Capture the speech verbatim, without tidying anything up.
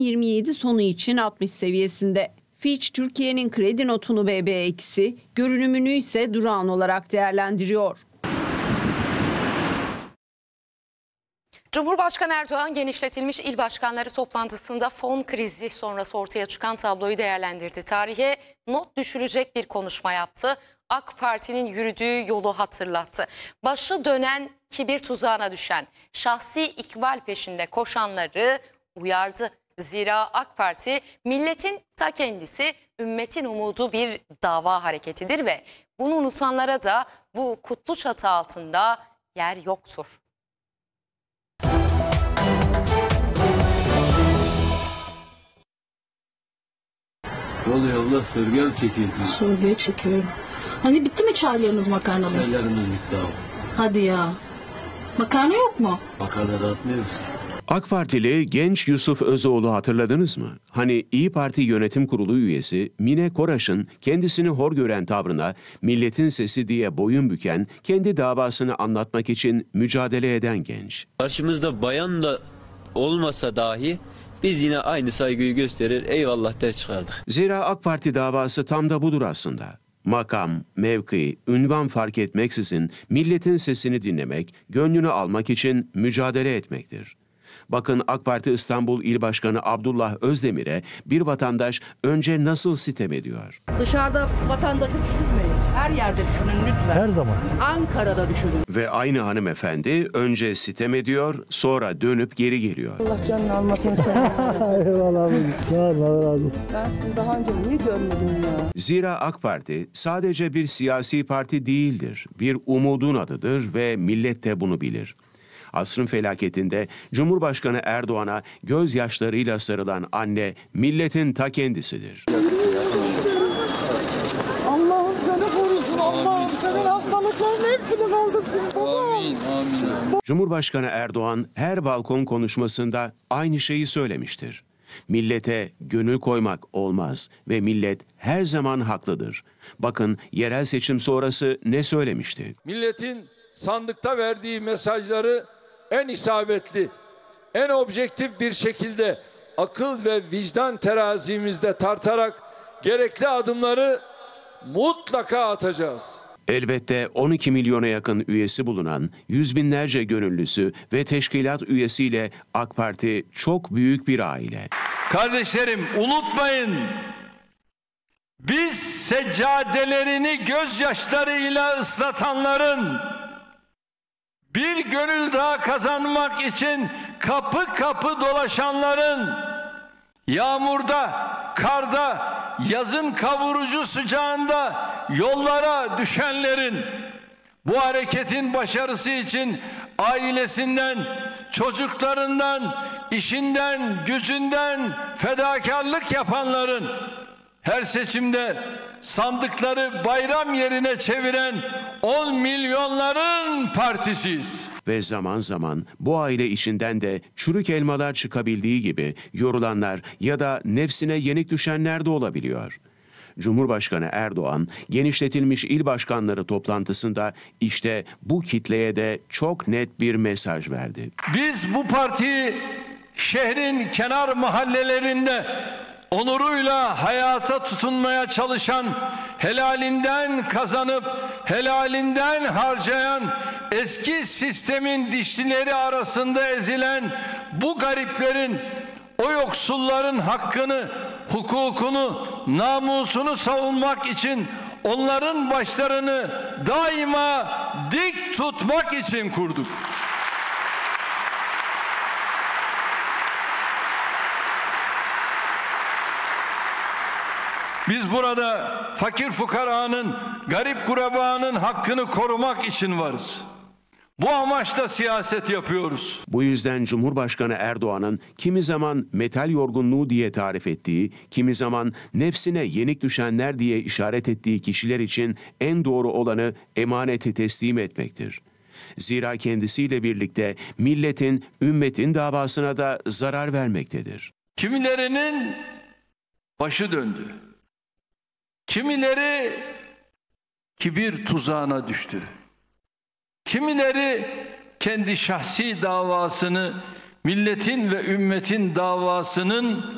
yirmi yedi sonu için altmış seviyesinde. Fitch Türkiye'nin kredi notunu B B eksi, görünümünü ise durağan olarak değerlendiriyor. Cumhurbaşkanı Erdoğan genişletilmiş il başkanları toplantısında fon krizi sonrası ortaya çıkan tabloyu değerlendirdi. Tarihe not düşürecek bir konuşma yaptı. AK Parti'nin yürüdüğü yolu hatırlattı. Başı dönen, kibir tuzağına düşen, şahsi ikbal peşinde koşanları uyardı. Zira AK Parti milletin ta kendisi, ümmetin umudu bir dava hareketidir ve bunu unutanlara da bu kutlu çatı altında yer yoktur. Ne oluyor abla? Sörgü çekiyorsun. Sörgüye çekiyorum. Hani bitti mi çaylarınız, makarnamız? Çaylarımız bitti abi. Hadi ya. Makarna yok mu? Makarna dağıtmıyoruz. AK Partili genç Yusuf Özoğlu hatırladınız mı? Hani İyi Parti Yönetim Kurulu üyesi Mine Koraş'ın kendisini hor gören tavrına milletin sesi diye boyun büken, kendi davasını anlatmak için mücadele eden genç. Karşımızda bayan da olmasa dahi biz yine aynı saygıyı gösterir, eyvallah der çıkardık. Zira AK Parti davası tam da budur aslında. Makam, mevki, ünvan fark etmeksizin milletin sesini dinlemek, gönlünü almak için mücadele etmektir. Bakın AK Parti İstanbul İl Başkanı Abdullah Özdemir'e bir vatandaş önce nasıl sitem ediyor. Dışarıda vatandaşı düşünmeyin. Her yerde düşünün lütfen. Her zaman. Ankara'da düşünün. Ve aynı hanımefendi önce sitem ediyor, sonra dönüp geri geliyor. Allah canını almasını seveyim. Eyvallah abi. Allah razı olsun. Ben sizi daha önce niye görmedim ya? Zira AK Parti sadece bir siyasi parti değildir. Bir umudun adıdır ve millet de bunu bilir. Asrın felaketinde Cumhurbaşkanı Erdoğan'a gözyaşlarıyla sarılan anne milletin ta kendisidir. Allah'ım seni korusun. Allah'ım senin hastalıkların hepsini kaldırsın. Amin, amin. Cumhurbaşkanı Erdoğan her balkon konuşmasında aynı şeyi söylemiştir. Millete gönül koymak olmaz ve millet her zaman haklıdır. Bakın yerel seçim sonrası ne söylemişti? Milletin sandıkta verdiği mesajları en isabetli, en objektif bir şekilde akıl ve vicdan terazimizde tartarak gerekli adımları mutlaka atacağız. Elbette on iki milyona yakın üyesi bulunan yüz binlerce gönüllüsü ve teşkilat üyesiyle AK Parti çok büyük bir aile. Kardeşlerim unutmayın, biz seccadelerini gözyaşlarıyla ıslatanların, bir gönül daha kazanmak için kapı kapı dolaşanların, yağmurda, karda, yazın kavurucu sıcağında yollara düşenlerin, bu hareketin başarısı için ailesinden, çocuklarından, işinden, gücünden fedakarlık yapanların, her seçimde sandıkları bayram yerine çeviren on milyonların partisiyiz. Ve zaman zaman bu aile içinden de çürük elmalar çıkabildiği gibi yorulanlar ya da nefsine yenik düşenler de olabiliyor. Cumhurbaşkanı Erdoğan genişletilmiş il başkanları toplantısında işte bu kitleye de çok net bir mesaj verdi. Biz bu partiyi şehrin kenar mahallelerinde onuruyla hayata tutunmaya çalışan, helalinden kazanıp helalinden harcayan, eski sistemin dişlileri arasında ezilen bu gariplerin, o yoksulların hakkını, hukukunu, namusunu savunmak için onların başlarını daima dik tutmak için kurduk. Biz burada fakir fukaranın, garip kurabanın hakkını korumak için varız. Bu amaçla siyaset yapıyoruz. Bu yüzden Cumhurbaşkanı Erdoğan'ın kimi zaman metal yorgunluğu diye tarif ettiği, kimi zaman nefsine yenik düşenler diye işaret ettiği kişiler için en doğru olanı emaneti teslim etmektir. Zira kendisiyle birlikte milletin, ümmetin davasına da zarar vermektedir. Kimilerinin başı döndü. Kimileri kibir tuzağına düştü. Kimileri kendi şahsi davasını, milletin ve ümmetin davasının